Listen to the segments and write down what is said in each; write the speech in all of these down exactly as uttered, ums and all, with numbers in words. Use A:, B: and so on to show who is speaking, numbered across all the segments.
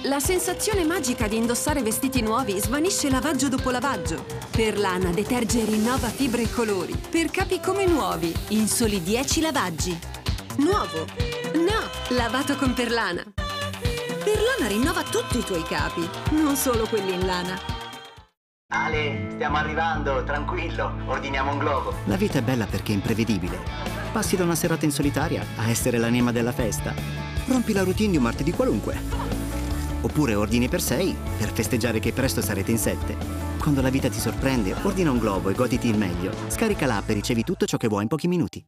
A: La sensazione magica di indossare vestiti nuovi svanisce lavaggio dopo lavaggio. Perlana deterge e rinnova fibre e colori per capi come nuovi in soli dieci lavaggi. Nuovo? No! Lavato con Perlana. Perlana rinnova tutti i tuoi capi, non solo quelli in lana.
B: Ale, stiamo arrivando, tranquillo, ordiniamo un globo.
C: La vita è bella perché è imprevedibile. Passi da una serata in solitaria a essere l'anima della festa. Rompi la routine di un martedì qualunque. Oppure ordini per sei per festeggiare che presto sarete in sette. Quando la vita ti sorprende, ordina un globo e goditi il meglio. Scarica l'app e ricevi tutto ciò che vuoi in pochi minuti.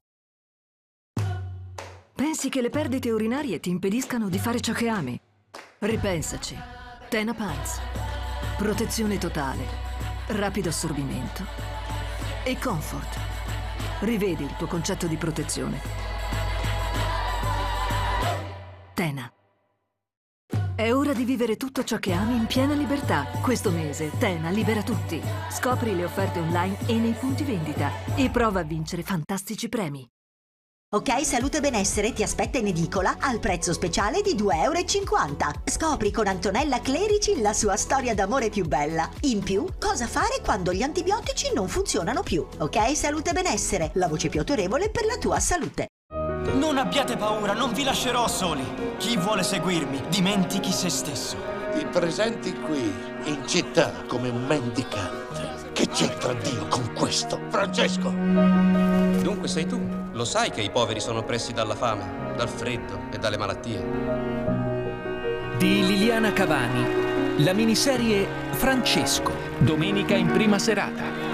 D: Pensi che le perdite urinarie ti impediscano di fare ciò che ami? Ripensaci. Tena Pants. Protezione totale, rapido assorbimento e comfort. Rivedi il tuo concetto di protezione. Tena. È ora di vivere tutto ciò che ami in piena libertà. Questo mese Tena libera tutti. Scopri le offerte online e nei punti vendita e prova a vincere fantastici premi.
E: Ok Salute Benessere ti aspetta in edicola al prezzo speciale di due e cinquanta euro. Scopri con Antonella Clerici la sua storia d'amore più bella. In più, cosa fare quando gli antibiotici non funzionano più. Ok Salute Benessere, la voce più autorevole per la tua salute.
F: Non abbiate paura, non vi lascerò soli. Chi vuole seguirmi, dimentichi se stesso.
G: Ti presenti qui, in città, come un mendicante. Che c'entra Dio con questo? Francesco!
H: Dunque sei tu. Lo sai che i poveri sono oppressi dalla fame, dal freddo e dalle malattie.
I: Di Liliana Cavani, la miniserie Francesco, domenica in prima serata.